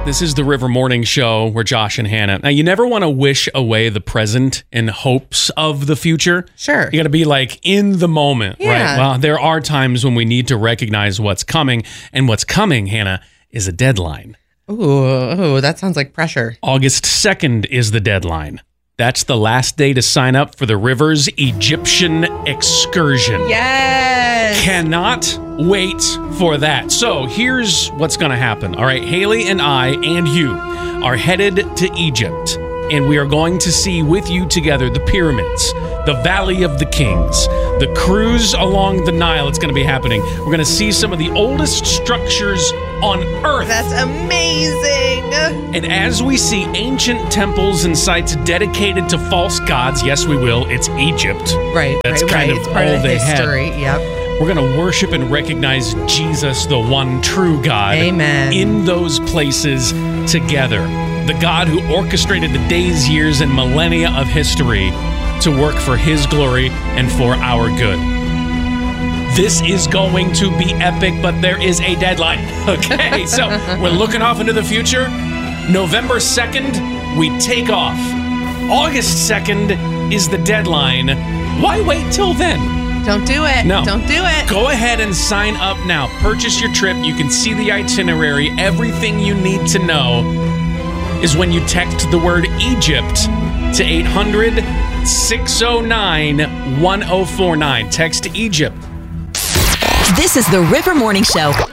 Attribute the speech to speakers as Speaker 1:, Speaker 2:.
Speaker 1: This is the River Morning Show. We're Josh and Hannah. Now, you never want to wish away the present in hopes of the future.
Speaker 2: Sure.
Speaker 1: You got to be like in the moment, right? Well, there are times when we need to recognize what's coming. And what's coming, Hannah, is a deadline.
Speaker 2: Ooh, that sounds like pressure.
Speaker 1: August 2nd is the deadline. That's the last day to sign up for the River's Egyptian excursion.
Speaker 2: Yes.
Speaker 1: Cannot wait for that. So here's what's going to happen. All right, Haley and I and you are headed to Egypt, and we are going to see with you together the pyramids, the Valley of the Kings, the cruise along the Nile. It's going to be happening. We're going to see some of the oldest structures on Earth.
Speaker 2: That's amazing.
Speaker 1: And as we see ancient temples and sites dedicated to false gods, yes, we will. It's Egypt.
Speaker 2: Right.
Speaker 1: That's
Speaker 2: right,
Speaker 1: kind
Speaker 2: right.
Speaker 1: of
Speaker 2: It's part
Speaker 1: all
Speaker 2: of the
Speaker 1: they
Speaker 2: history.
Speaker 1: had.
Speaker 2: Yep.
Speaker 1: We're going to worship and recognize Jesus, the one true God.
Speaker 2: Amen.
Speaker 1: In those places together. The God who orchestrated the days, years, and millennia of history to work for his glory and for our good. This is going to be epic, but there is a deadline. Okay, so we're looking off into the future. November 2nd, we take off. August 2nd is the deadline. Why wait till then?
Speaker 2: Don't do it.
Speaker 1: No.
Speaker 2: Don't do it.
Speaker 1: Go ahead and sign up now. Purchase your trip. You can see the itinerary. Everything you need to know is when you text the word Egypt to 800-609-1049. Text Egypt.
Speaker 3: This is the River Morning Show.